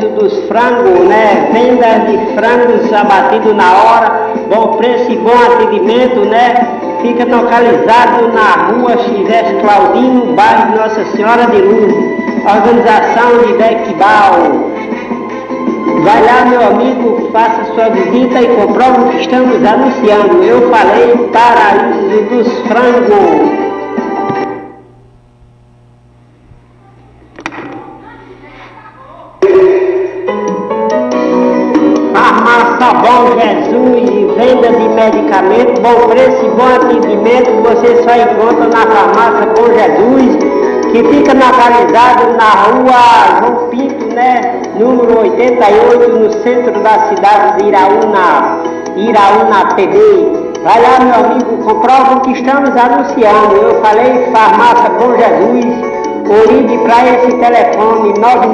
dos frangos, né? Venda de frangos abatidos na hora, bom preço e bom atendimento, né? Fica localizado na rua Xivés Claudino, bairro Nossa Senhora de Luz, organização de Bequibal. Vai lá, meu amigo, faça sua visita e comprove o que estamos anunciando. Eu falei Paraíso dos Frangos. Farmácia Bom Jesus, venda de medicamentos, bom preço e bom atendimento, você só encontra na Farmácia Bom Jesus, que fica localizado na rua João Pinto, né? Número 88, no centro da cidade de Iraúna PD. Vai lá, meu amigo, comprova o que estamos anunciando. Eu falei Farmácia Bom Jesus, ou ligue para esse telefone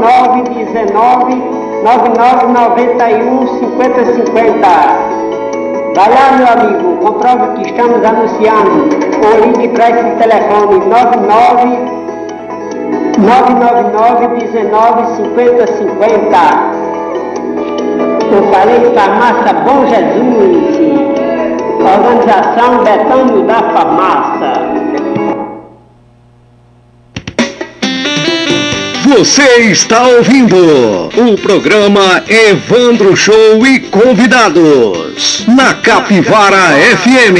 9991 5050. Vai lá, meu amigo, comprova que estamos anunciando. Ou ligue para esse telefone 999 19 5050. Eu falei Farmácia Bom Jesus, organização Betânia da Farmácia. Você está ouvindo o programa Evandro Show e Convidados, na Capivara FM.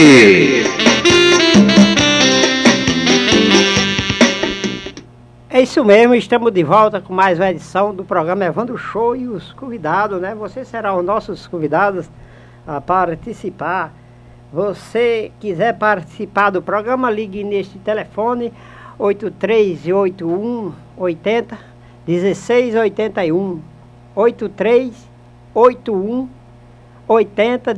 É isso mesmo, estamos de volta com mais uma edição do programa Evandro Show e os convidados, né? Você será os nossos convidados a participar. Você quiser participar do programa, ligue neste telefone 8381 80 1681 8381 80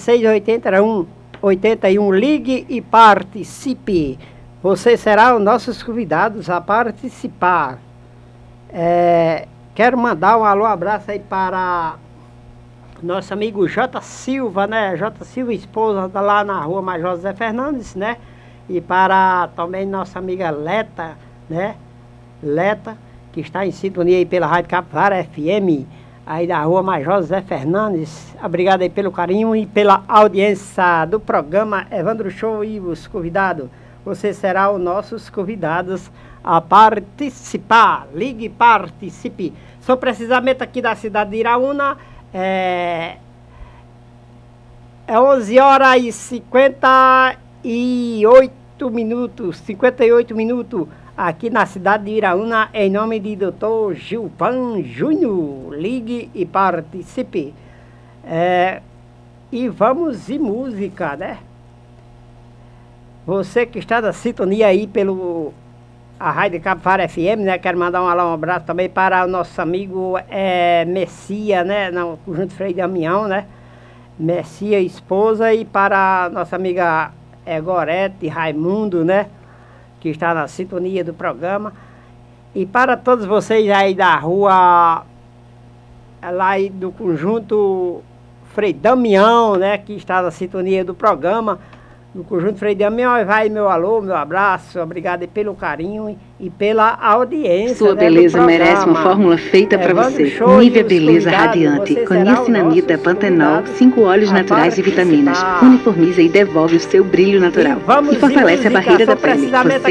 1681. Ligue e participe. Você será os nossos convidados a participar. Quero mandar um alô, abraço aí para nosso amigo J. Silva, né? J. Silva, esposa, lá na rua Major José Fernandes, né? E para também nossa amiga Leta, né? Leta, que está em sintonia aí pela Rádio Capivara FM, aí da rua Major José Fernandes. Obrigado aí pelo carinho e pela audiência do programa Evandro Show e os convidados. Você será os nossos convidados a participar. Ligue e participe. Sou precisamente aqui da cidade de Iraúna. É 11 horas e 58 minutos aqui na cidade de Iraúna, em nome de Dr. Gilvan Júnior. Ligue e participe. E vamos de música, né? Você que está na sintonia aí pelo a Rádio Capivara FM, né? Quero mandar um abraço também para o nosso amigo Messia, né? No Conjunto Frei Damião, né? Messia, esposa, e para a nossa amiga Gorete Raimundo, né? Que está na sintonia do programa. E para todos vocês aí da rua, lá aí do Conjunto Frei Damião, né? Que está na sintonia do programa. No Conjunto Frei Damião, vai meu alô, meu abraço, obrigado pelo carinho e pela audiência. Sua beleza merece uma fórmula feita para você. Nívea Beleza Radiante, com niacinamida, pantenol, 5 óleos naturais e vitaminas. Uniformiza e devolve o seu brilho natural. E fortalece a barreira da pele.